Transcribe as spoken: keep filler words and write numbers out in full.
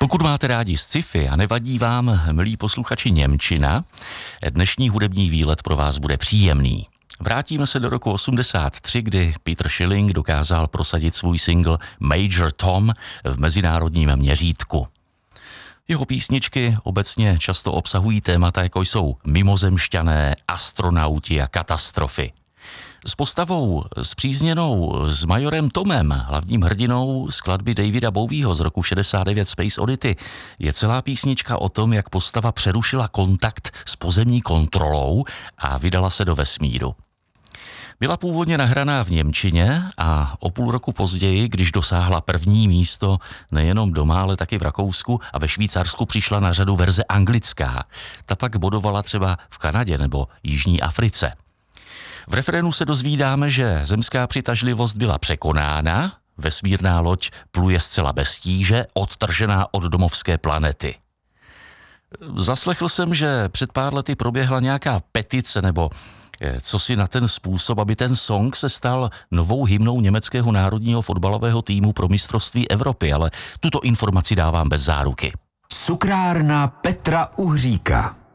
Pokud máte rádi sci-fi a nevadí vám, milí posluchači, němčina, dnešní hudební výlet pro vás bude příjemný. Vrátíme se do roku osmdesát tři, kdy Peter Schilling dokázal prosadit svůj single Major Tom v mezinárodním měřítku. Jeho písničky obecně často obsahují témata, jako jsou mimozemšťané, astronauti a katastrofy. S postavou spřízněnou s majorem Tomem, hlavním hrdinou skladby Davida Bowieho z roku šedesát devět Space Oddity, je celá písnička o tom, jak postava přerušila kontakt s pozemní kontrolou a vydala se do vesmíru. Byla původně nahraná v němčině a o půl roku později, když dosáhla první místo nejenom doma, ale taky v Rakousku a ve Švýcarsku, přišla na řadu verze anglická. Ta pak bodovala třeba v Kanadě nebo Jižní Africe. V refrénu se dozvídáme, že zemská přitažlivost byla překonána, vesmírná loď pluje zcela bez tíže, odtržená od domovské planety. Zaslechl jsem, že před pár lety proběhla nějaká petice nebo co si na ten způsob, aby ten song se stal novou hymnou německého národního fotbalového týmu pro mistrovství Evropy, ale tuto informaci dávám bez záruky. Cukrárna Petra Uhříka.